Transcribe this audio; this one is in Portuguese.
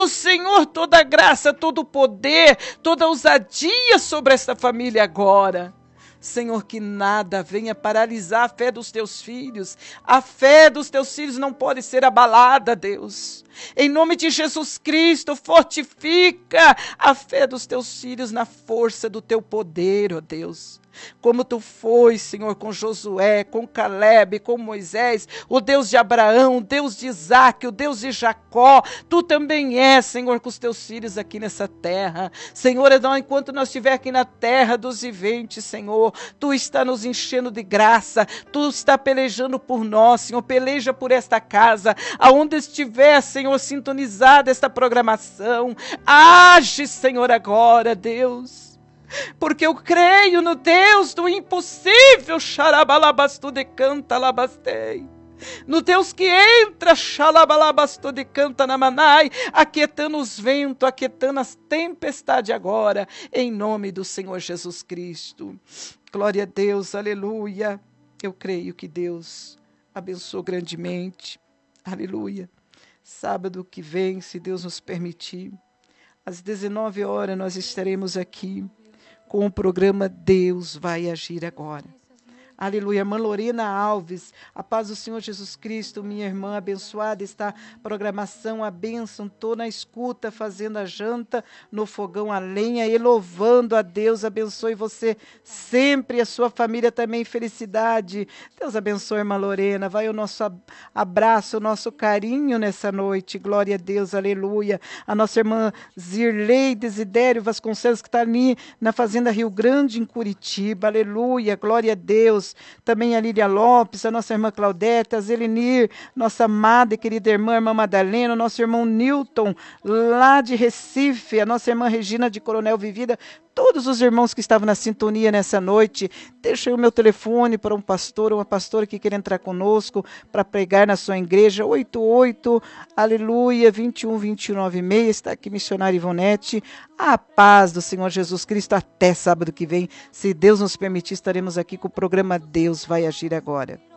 Senhor, toda a graça, todo o poder, toda a ousadia sobre esta família agora. Senhor, que nada venha paralisar a fé dos teus filhos. A fé dos teus filhos não pode ser abalada, Deus. Em nome de Jesus Cristo, fortifica a fé dos teus filhos na força do teu poder, ó Deus. Como tu foi, Senhor, com Josué, com Caleb, com Moisés, o Deus de Abraão, o Deus de Isaac, o Deus de Jacó, tu também és, Senhor, com os teus filhos aqui nessa terra. Senhor, enquanto nós estiver aqui na terra dos viventes, Senhor, tu está nos enchendo de graça, tu está pelejando por nós, Senhor, peleja por esta casa, aonde estiver, Senhor, sintonizada esta programação, age, Senhor, agora, Deus. Porque eu creio no Deus do impossível, xarabalabastu de canta labastei. No Deus que entra, xalabalabastu de canta namanai, aquietando os ventos, aquietando as tempestades agora, em nome do Senhor Jesus Cristo. Glória a Deus, aleluia. Eu creio que Deus abençoe grandemente, aleluia. Sábado que vem, se Deus nos permitir, às 19 horas nós estaremos aqui com o programa Deus Vai Agir Agora. Aleluia. Irmã Lorena Alves, a paz do Senhor Jesus Cristo, minha irmã abençoada, está programação, a bênção, estou na escuta, fazendo a janta no fogão a lenha e louvando a Deus. Abençoe você sempre e a sua família também, felicidade. Deus abençoe, irmã Lorena. Vai o nosso abraço, o nosso carinho nessa noite. Glória a Deus, aleluia. A nossa irmã Zirlei Desidério Vasconcelos, que está ali na Fazenda Rio Grande, em Curitiba. Aleluia, glória a Deus. Também a Lília Lopes, a nossa irmã Claudete, a Zelenir, nossa amada e querida irmã Madalena, o nosso irmão Newton, lá de Recife, a nossa irmã Regina de Coronel Vivida, todos os irmãos que estavam na sintonia nessa noite. Deixei o meu telefone para um pastor, uma pastora que quer entrar conosco para pregar na sua igreja, 88, aleluia, 21-2196, está aqui missionária Ivonete. A paz do Senhor Jesus Cristo, até sábado que vem, se Deus nos permitir, estaremos aqui com o programa Deus Vai Agir Agora.